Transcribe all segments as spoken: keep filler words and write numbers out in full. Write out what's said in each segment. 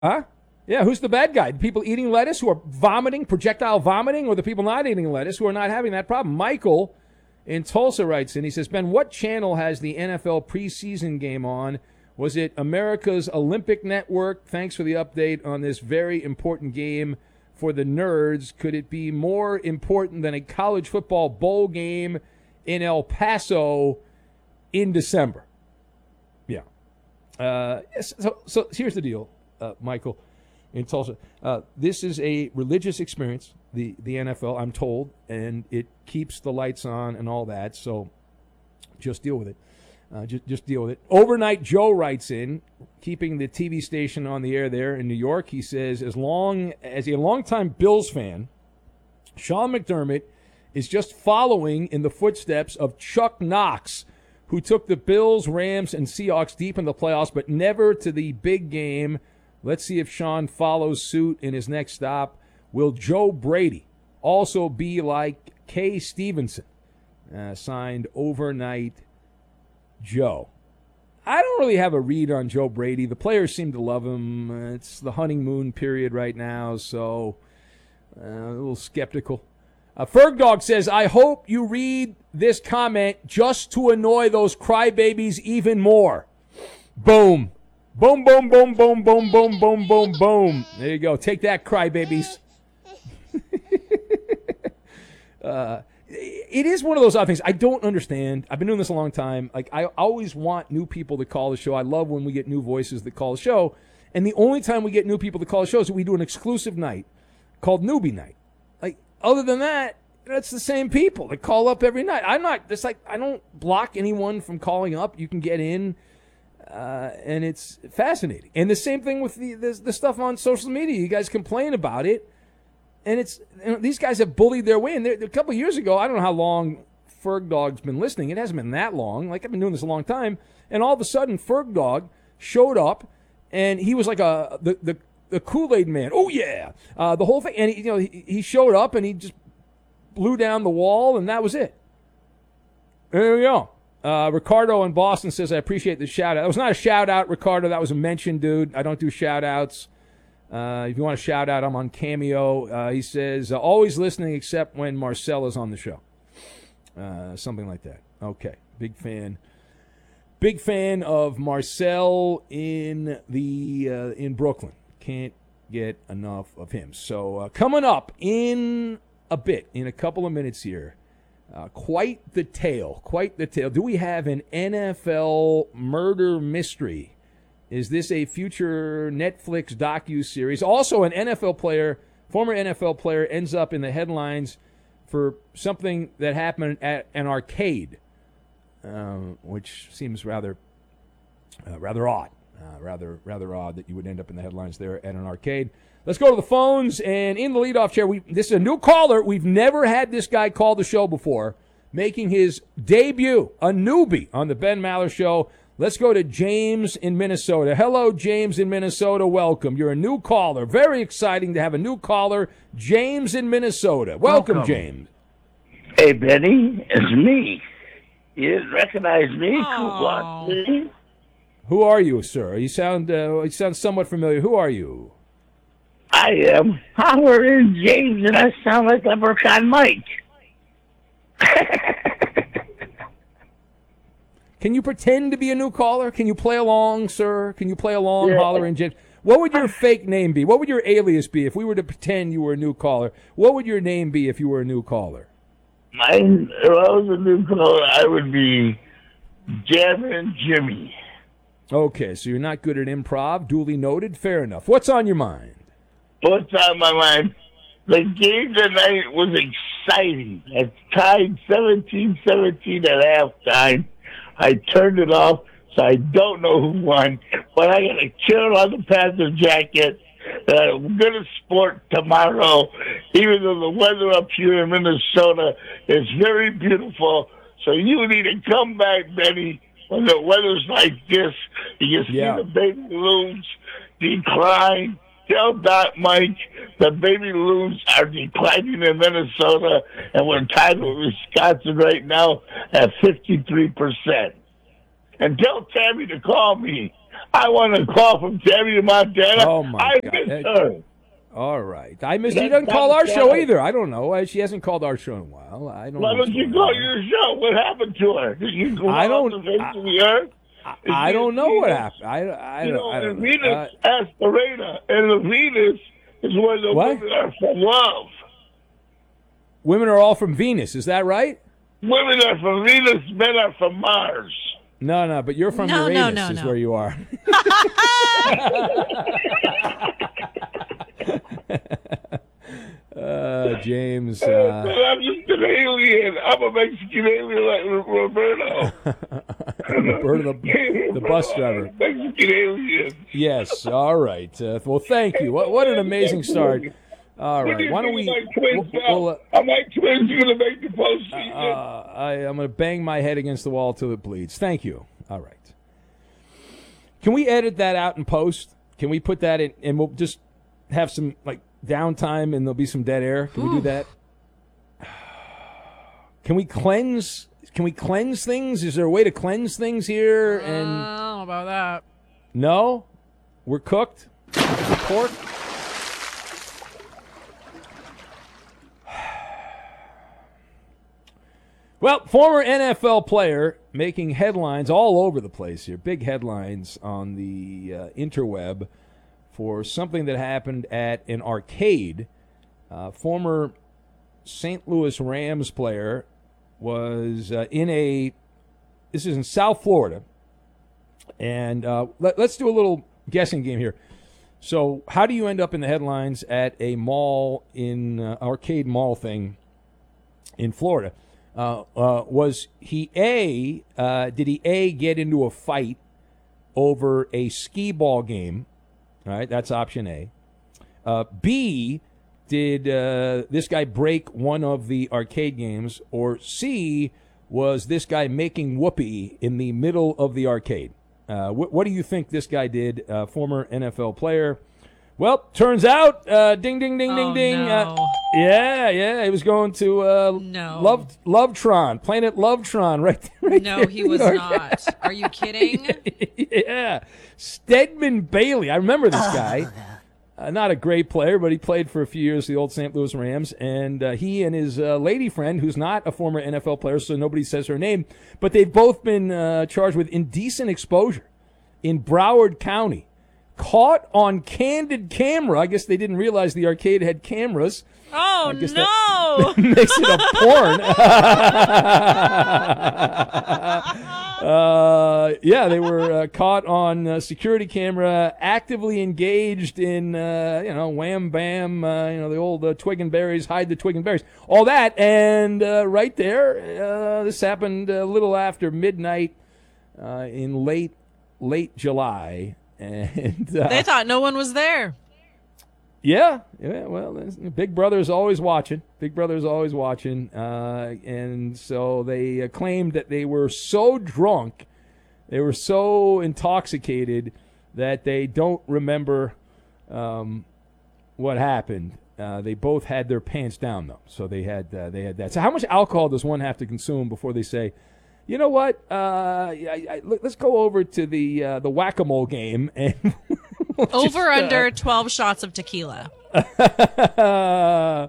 Huh? Yeah, who's the bad guy? The people eating lettuce who are vomiting, projectile vomiting, or the people not eating lettuce who are not having that problem? Michael in Tulsa writes in, he says, Ben, what channel has the N F L preseason game on? Was it America's Olympic Network? Thanks for the update on this very important game for the nerds. Could it be more important than a college football bowl game in El Paso in December? Yeah. Uh, so, so here's the deal, uh, Michael in Tulsa. Uh, this is a religious experience, the, the N F L, I'm told, and it keeps the lights on and all that, so just deal with it. Uh, just, just deal with it. Overnight Joe writes in, keeping the T V station on the air there in New York. He says, as long as a longtime Bills fan, Sean McDermott is just following in the footsteps of Chuck Knox, who took the Bills, Rams, and Seahawks deep in the playoffs, but never to the big game. Let's see if Sean follows suit in his next stop. Will Joe Brady also be like Kay Stevenson? Uh, signed Overnight Joe. I don't really have a read on Joe Brady. The players seem to love him. Uh, it's the honeymoon period right now, so uh, a little skeptical. Uh, Fergdog says, I hope you read this comment just to annoy those crybabies even more. Boom. Boom, boom, boom, boom, boom, boom, boom, boom, boom. There you go. Take that, crybabies. uh, it is one of those odd things. I don't understand. I've been doing this a long time. Like, I always want new people to call the show. I love when we get new voices that call the show. And the only time we get new people to call the show is that we do an exclusive night called Newbie Night. Like, other than that, that's the same people that call up every night. I'm not, it's like, I don't block anyone from calling up. You can get in, uh, and it's fascinating. And the same thing with the, the, the stuff on social media. You guys complain about it. And it's, you know, these guys have bullied their way. And a couple of years ago, I don't know how long Fergdog's been listening. It hasn't been that long. Like, I've been doing this a long time. And all of a sudden, Fergdog showed up, and he was like a the the, the Kool-Aid man. Oh, yeah. Uh, the whole thing. And, he, you know, he, he showed up, and he just blew down the wall, and that was it. There we go. Uh, Ricardo in Boston says, I appreciate the shout-out. That was not a shout-out, Ricardo. That was a mention, dude. I don't do shout-outs. Uh, if you want a shout-out, I'm on Cameo. Uh, he says, uh, always listening except when Marcella's on the show. Uh, something like that. Okay. Big fan. Big fan of Marcel in the uh, in Brooklyn. Can't get enough of him. So uh, coming up in a bit, in a couple of minutes here, uh, quite the tale. Quite the tale. Do we have an N F L murder mystery? Is this a future Netflix docu-series? Also, an N F L player, former N F L player, ends up in the headlines for something that happened at an arcade, uh, which seems rather, uh, rather odd. Uh, rather, rather odd that you would end up in the headlines there at an arcade. Let's go to the phones, and in the leadoff chair, we this is a new caller. We've never had this guy call the show before, making his debut, a newbie on the Ben Maller Show. Let's go to James in Minnesota. Hello, James in Minnesota. Welcome. You're a new caller. Very exciting to have a new caller. James in Minnesota. Welcome, Welcome. James. Hey, Benny. It's me. You didn't recognize me? Oh. Who are you, sir? You sound, uh, you sound somewhat familiar. Who are you? I am Howard James, and I sound like Leprechaun Mike. Can you pretend to be a new caller? Can you play along, sir? Can you play along, yeah. Holler and James? What would your fake name be? What would your alias be if we were to pretend you were a new caller? What would your name be if you were a new caller? Mine, if I was a new caller, I would be Jamming Jimmy. Okay, so you're not good at improv. Duly noted. Fair enough. What's on your mind? What's on my mind? The game tonight was exciting. It's tied seventeen seventeen at halftime. I turned it off, so I don't know who won. But I got a chill on the Panther jacket that I'm going to sport tomorrow, even though the weather up here in Minnesota is very beautiful. So you need to come back, Benny, when the weather's like this. You can see yeah. the baby loons decline. Tell Doc Mike the baby loons are declining in Minnesota, and we're tied with Wisconsin right now at fifty-three percent. And tell Tammy to call me. I want a call from Terry Montana. Oh, my I God. miss her. All right. I miss. She That's doesn't call not our show right. either. I don't know. Uh, She hasn't called our show in a while. I don't. Why know don't what's you going call on. your show? What happened to her? Did you go I off don't- the face I- of the earth? I, I don't know what Venus- happened. I, I, You don't, know, I the don't know. Venus Uh, aspirata, and the Venus is where the What? women are from love. women are all from Venus. Is that right? Women are from Venus, men are from Mars. No, no. But you're from No, no, Uranus. no, is no. where you are. uh, James. But Uh, I'm just an alien. I'm a Mexican alien like Ro- Roberto. Roberto, the, the bus driver. Mexican alien. Yes. All right. Uh, well, thank you. What, what an amazing start. All What do right. you Why don't think we? of my twins we'll- we'll, now? Are my twins going to make the uh, postseason? uh, I, I'm going to bang my head against the wall till it bleeds. Thank you. All right. Can we edit that out in post? Can we put that in, and we'll just have some like downtime, and there'll be some dead air. Can we do that? Can we cleanse? Can we cleanse things? Is there a way to cleanse things here? And I don't know about that. no, we're cooked. Pork. Well, former N F L player making headlines all over the place here. Big headlines on the uh, interweb for something that happened at an arcade. Uh, former Saint Louis Rams player was uh, in a, this is in South Florida. And uh, let, let's do a little guessing game here. So how do you end up in the headlines at a mall in uh, arcade mall thing in Florida? Uh, uh, was he A, uh, did he A, get into a fight over a skee ball game? All right, that's option A. Uh, B, did uh, this guy break one of the arcade games? Or C, was this guy making whoopee in the middle of the arcade? Uh, wh- what do you think this guy did, uh, former N F L player? Well, turns out, uh, ding, ding, ding, ding, Oh, ding. no. Uh, yeah, yeah, he was going to uh, No. Love Lovetron, Planet Lovetron, right, right No, there he in was the arcade. not. Are you kidding? Yeah, Stedman Bailey. I remember this guy. Uh, not a great player, but he played for a few years for the old Saint Louis Rams. And uh, he and his uh, lady friend, who's not a former N F L player, so nobody says her name, but they've both been uh, charged with indecent exposure in Broward County. Caught on candid camera. I guess they didn't realize the arcade had cameras. Oh, guess no. Makes it a porn. uh, yeah, they were uh, caught on uh, security camera, actively engaged in, uh, you know, wham bam, uh, you know, the old uh, twig and berries, hide the twig and berries, all that, and uh, right there, uh, this happened a little after midnight uh, in late late July, and uh, They thought no one was there. yeah, yeah. Well, there's- Big Brother is always watching. Big Brother is always watching, uh, and so they uh, claimed that they were so drunk, they were so intoxicated that they don't remember um, what happened. Uh, they both had their pants down though, so they had uh, they had that. So, how much alcohol does one have to consume before they say, you know what? Uh, I, I, let's go over to the uh, the whack-a-mole game and we'll just, Over uh, under twelve shots of tequila. uh,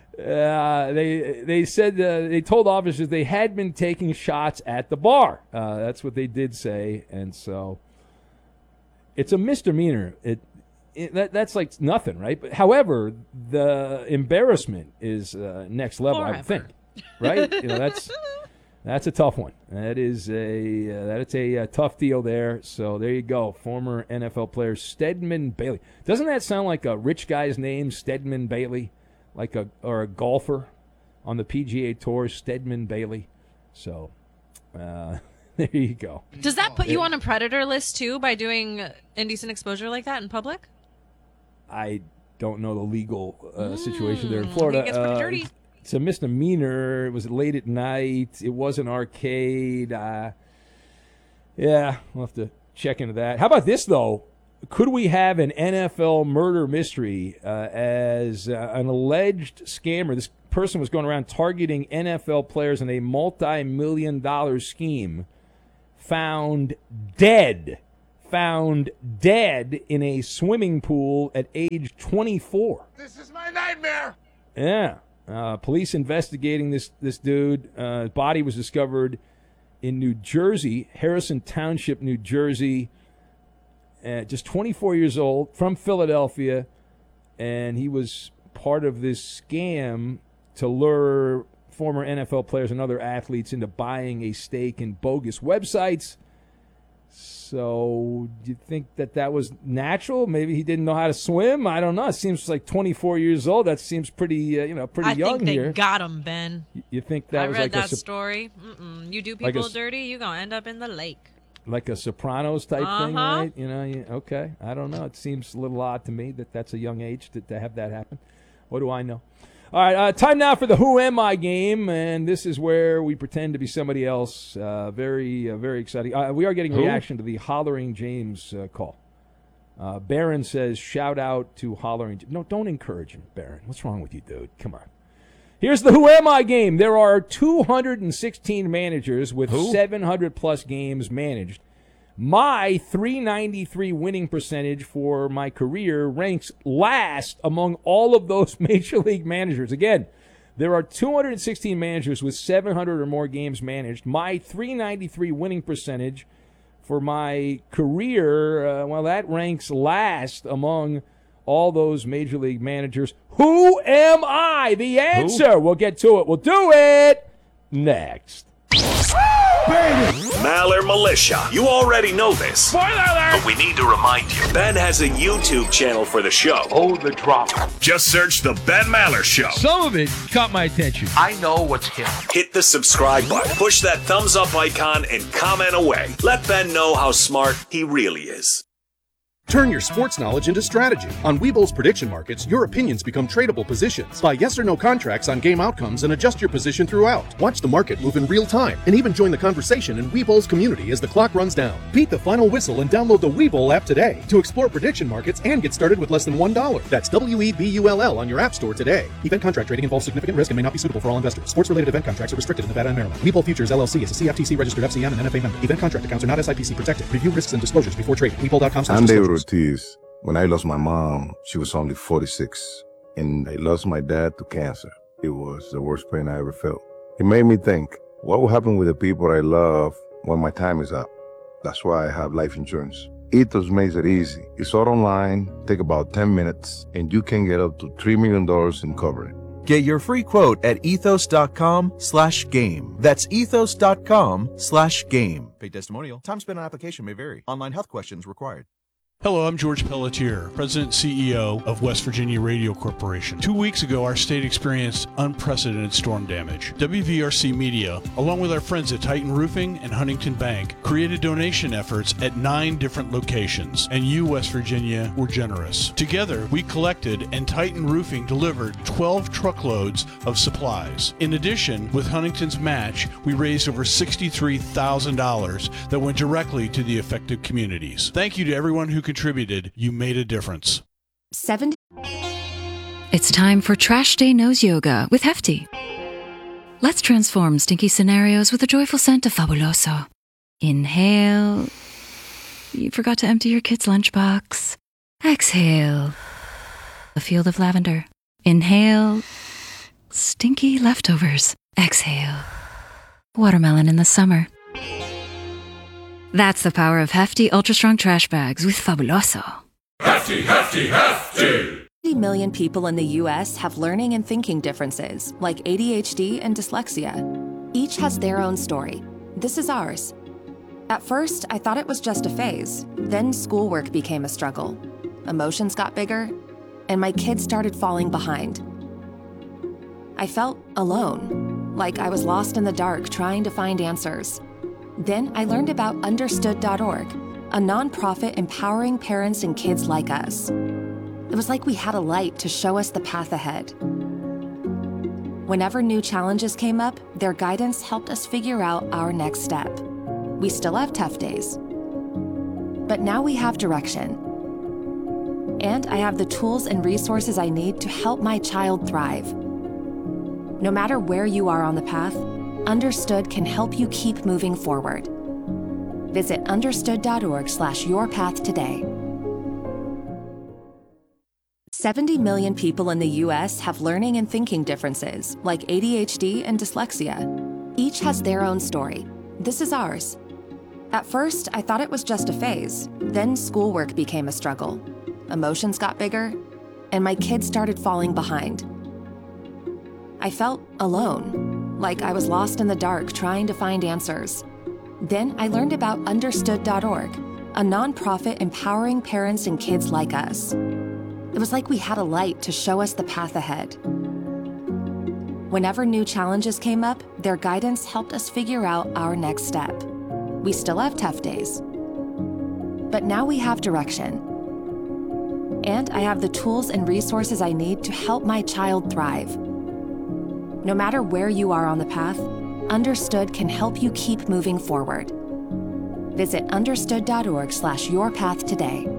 they they said uh, they told officers they had been taking shots at the bar. Uh, that's what they did say, and so it's a misdemeanor. It, it that that's like nothing, right? But however, the embarrassment is uh, next level. I would think, right? You know, that's that's a tough one. That is a uh, that's a, a tough deal there. So there you go, former N F L player Stedman Bailey. Doesn't that sound like a rich guy's name, Stedman Bailey, like a or a golfer on the P G A Tour, Stedman Bailey? So uh, there you go. Does that put you on a predator list too by doing indecent exposure like that in public? I don't know the legal uh, situation there in Mm, Florida. it gets pretty Uh, dirty. It's a misdemeanor. It was late at night. It was an arcade. Uh, yeah, we'll have to check into that. How about this, though? Could we have an N F L murder mystery uh, as uh, an alleged scammer? This person was going around targeting N F L players in a multi-million dollar scheme. Found dead. found dead in a swimming pool at age twenty-four. This is my nightmare. Yeah. Uh, police investigating this, this dude. Uh, his body was discovered in New Jersey, Harrison Township, New Jersey. Uh, just twenty-four years old, from Philadelphia. And he was part of this scam to lure former N F L players and other athletes into buying a stake in bogus websites. So, do you think that that was natural? Maybe he didn't know how to swim. I don't know. It seems like twenty-four years old. That seems pretty, uh, you know, pretty I young think they here. got him, Ben. You think that I was read like that a, story. Mm-mm. You do like people a- dirty, you gonna end up in the lake. like a Sopranos type thing, Uh-huh. right? You know, you, okay. I don't know. It seems a little odd to me that that's a young age to, to have that happen. What do I know? All right, uh, time now for the Who Am I game, and this is where we pretend to be somebody else. Uh, very, uh, very exciting. Uh, we are getting Who? reaction to the Hollering James uh, call. Uh, Barron says, shout out to Hollering James. No, don't encourage him, Barron. What's wrong with you, dude? Come on. Here's the Who Am I game. There are two hundred sixteen managers with Who? seven hundred plus games managed. My three ninety-three winning percentage for my career ranks last among all of those major league managers. Again, there are two hundred sixteen managers with seven hundred or more games managed. My three ninety-three winning percentage for my career, uh, well, that ranks last among all those major league managers. Who am I? The answer. We'll get to it. We'll do it next. Maller Militia. You already know this. Spoiler alert! But we need to remind you. Ben has a YouTube channel for the show. Oh, the drop. Just search The Ben Maller Show. Some of it caught my attention. I know what's him. Hit the subscribe button, push that thumbs up icon, and comment away. Let Ben know how smart he really is. Turn your sports knowledge into strategy. On Webull's prediction markets, your opinions become tradable positions. Buy yes or no contracts on game outcomes and adjust your position throughout. Watch the market move in real time and even join the conversation in Webull's community as the clock runs down. Beat the final whistle and download the Webull app today to explore prediction markets and get started with less than one dollar. That's W E B U L L on your app store today. Event contract trading involves significant risk and may not be suitable for all investors. Sports-related event contracts are restricted in Nevada and Maryland. Webull Futures L L C is a C F T C-registered F C M and N F A member. Event contract accounts are not S I P C protected. Review risks and disclosures before trading. Webull dot com slash I'm David disclosures. Ortiz. When I lost my mom, she was only forty-six, and I lost my dad to cancer. It was the worst pain I ever felt. It made me think, what will happen with the people I love when my time is up? That's why I have life insurance. Ethos makes it easy. It's all online, take about ten minutes, and you can get up to three million dollars in coverage. Get your free quote at ethos.com slash game. That's ethos.com slash game. Paid testimonial. Time spent on application may vary. Online health questions required. Hello, I'm George Pelletier, President and C E O of West Virginia Radio Corporation. Two weeks ago, our state experienced unprecedented storm damage. W V R C Media, along with our friends at Titan Roofing and Huntington Bank, created donation efforts at nine different locations, and you, West Virginia, were generous. Together, we collected, and Titan Roofing delivered twelve truckloads of supplies. In addition, with Huntington's match, we raised over sixty-three thousand dollars that went directly to the affected communities. Thank you to everyone who contributed. You made a difference. Seven. It's time for Trash Day Nose Yoga with Hefty. Let's transform stinky scenarios with a joyful scent of Fabuloso. Inhale. You forgot to empty your kid's lunchbox. Exhale. A field of lavender. Inhale. Stinky leftovers. Exhale. Watermelon in the summer. That's the power of Hefty Ultra Strong Trash Bags with Fabuloso. Hefty, hefty, hefty! fifty million people in the U S have learning and thinking differences, like A D H D and dyslexia. Each has their own story. This is ours. At first, I thought it was just a phase. Then schoolwork became a struggle. Emotions got bigger, and my kids started falling behind. I felt alone, like I was lost in the dark trying to find answers. Then I learned about Understood dot org, a nonprofit empowering parents and kids like us. It was like we had a light to show us the path ahead. Whenever new challenges came up, their guidance helped us figure out our next step. We still have tough days, but now we have direction. And I have the tools and resources I need to help my child thrive. No matter where you are on the path, Understood can help you keep moving forward. Visit understood.org slash your path today. seventy million people in the U S have learning and thinking differences, like A D H D and dyslexia. Each has their own story. This is ours. At first, I thought it was just a phase. Then schoolwork became a struggle. Emotions got bigger, and my kids started falling behind. I felt alone, like I was lost in the dark trying to find answers. Then I learned about understood dot org, a nonprofit empowering parents and kids like us. It was like we had a light to show us the path ahead. Whenever new challenges came up, their guidance helped us figure out our next step. We still have tough days, but now we have direction. And I have the tools and resources I need to help my child thrive. No matter where you are on the path, Understood can help you keep moving forward. Visit understood.org slash your path today.